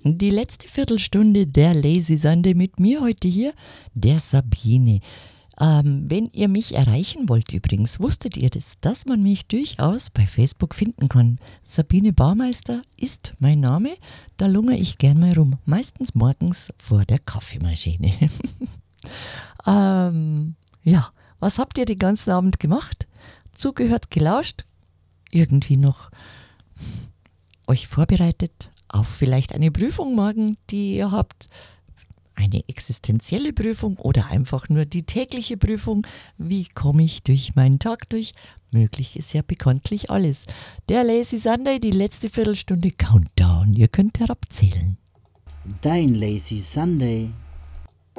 Die letzte Viertelstunde der Lazy Sunday mit mir heute hier, der Sabine. Wenn ihr mich erreichen wollt übrigens, wusstet ihr das, dass man mich durchaus bei Facebook finden kann. Sabine Baumeister ist mein Name, da lungere ich gern mal rum, meistens morgens vor der Kaffeemaschine. Ja, was habt ihr den ganzen Abend gemacht? Zugehört, gelauscht? Irgendwie noch euch vorbereitet auf vielleicht eine Prüfung morgen, die ihr habt? Eine existenzielle Prüfung oder einfach nur die tägliche Prüfung? Wie komme ich durch meinen Tag durch? Möglich ist ja bekanntlich alles. Der Lazy Sunday, die letzte Viertelstunde Countdown. Ihr könnt herabzählen. Dein Lazy Sunday.